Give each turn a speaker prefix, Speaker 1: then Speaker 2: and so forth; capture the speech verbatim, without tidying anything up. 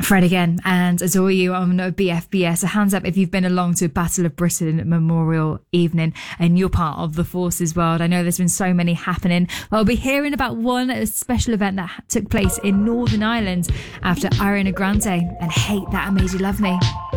Speaker 1: Fred again and adore you on B F B S. A hands up if you've been along to Battle of Britain Memorial Evening and you're part of the Forces world. I know there's been so many happening. Well, I'll be hearing about one special event that took place in Northern Ireland after Ariana Grande and Hate That I Made You Love Me.